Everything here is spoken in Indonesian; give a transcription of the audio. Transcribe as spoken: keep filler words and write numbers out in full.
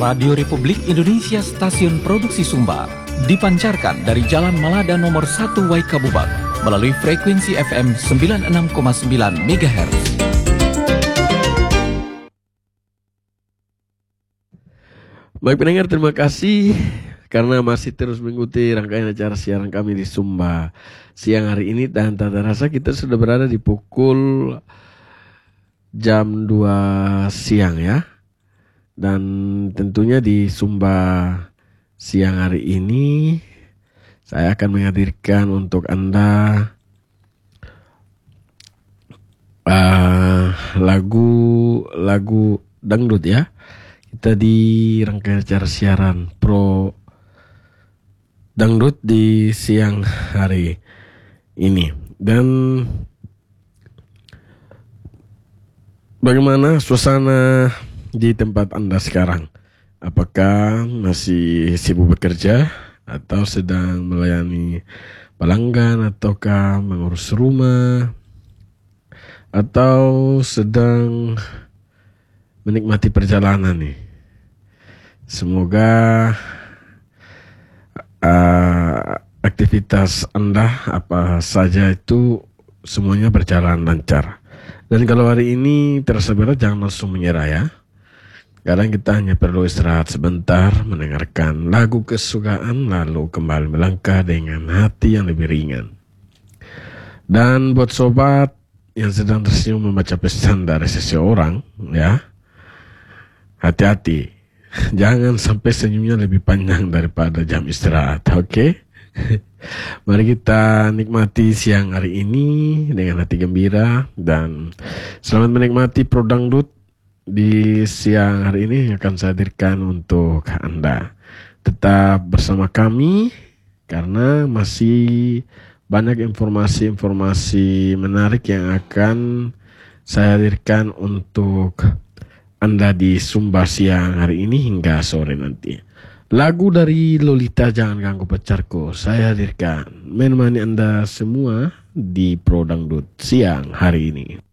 Radio Republik Indonesia Stasiun Produksi Sumba dipancarkan dari Jalan Malada nomor satu Waikabubak melalui frekuensi F M sembilan puluh enam koma sembilan megahertz. Baik pendengar, terima kasih karena masih terus mengikuti rangkaian acara siaran kami di Sumba siang hari ini. Dan tak terasa kita sudah berada di pukul jam dua siang ya. Dan tentunya di Sumba siang hari ini saya akan menghadirkan untuk Anda uh, lagu lagu dangdut ya. Kita di rangkaian acara siaran Pro Dangdut di siang hari ini. Dan bagaimana suasana di tempat Anda sekarang? Apakah masih sibuk bekerja atau sedang melayani pelanggan, ataukah mengurus rumah, atau sedang menikmati perjalanan nih? Semoga uh, aktivitas Anda apa saja itu semuanya berjalan lancar. Dan kalau hari ini terasa berat, jangan langsung menyerah ya. Kadang kita hanya perlu istirahat sebentar, mendengarkan lagu kesukaan, lalu kembali melangkah dengan hati yang lebih ringan. Dan buat sobat yang sedang tersenyum membaca pesan dari seseorang ya, hati-hati, jangan sampai senyumnya lebih panjang daripada jam istirahat, oke? Okay? Mari kita nikmati siang hari ini dengan hati gembira, dan selamat menikmati Pro Dangdut di siang hari ini yang akan saya hadirkan untuk Anda. Tetap bersama kami karena masih banyak informasi-informasi menarik yang akan saya hadirkan untuk Anda di Sumba siang hari ini hingga sore nanti. Lagu dari Lolita Jangan Ganggu Pacarku saya hadirkan menemani Anda semua di Pro Dangdut siang hari ini.